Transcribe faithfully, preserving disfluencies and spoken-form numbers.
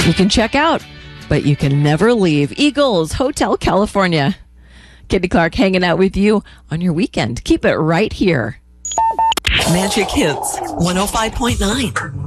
You can check out, but you can never leave. Eagles Hotel California. Katie Clark hanging out with you on your weekend. Keep it right here. Magic Hits one oh five point nine.